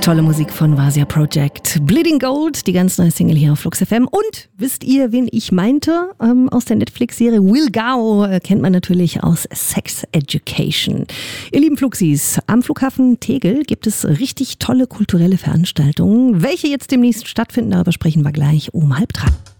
Tolle Musik von Vasia Project. Bleeding Gold, die ganz neue Single hier auf Flux FM. Und wisst ihr, wen ich meinte? Aus der Netflix-Serie Will Gao kennt man natürlich aus Sex Education. Ihr lieben Fluxis, am Flughafen Tegel gibt es richtig tolle kulturelle Veranstaltungen. Welche jetzt demnächst stattfinden, darüber sprechen wir gleich um 2:30.